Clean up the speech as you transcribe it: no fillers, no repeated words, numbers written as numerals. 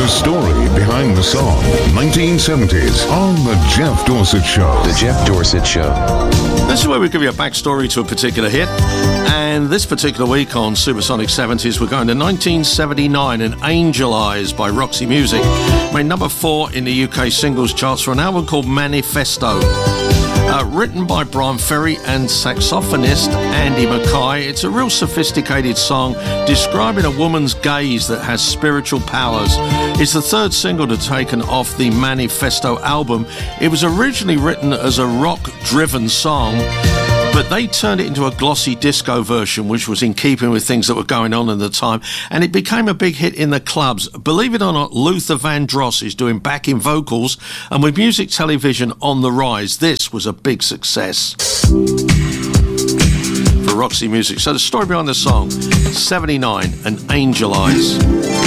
The story behind the song, 1970s, on The Jeff Dorsett Show. The Jeff Dorsett Show. This is where we give you a backstory to a particular hit. And this particular week on Supersonic 70s, we're going to 1979 and Angel Eyes by Roxy Music. Made number 4 in the UK singles charts for an album called Manifesto. Written by Brian Ferry and saxophonist Andy Mackay, it's a real sophisticated song describing a woman's gaze that has spiritual powers. It's the third single to taken off the Manifesto album. It was originally written as a rock-driven song, but they turned it into a glossy disco version, which was in keeping with things that were going on at the time, and it became a big hit in the clubs. Believe it or not, Luther Vandross is doing backing vocals, and with music television on the rise, this was a big success for Roxy Music. So the story behind the song, 79 and Angel Eyes.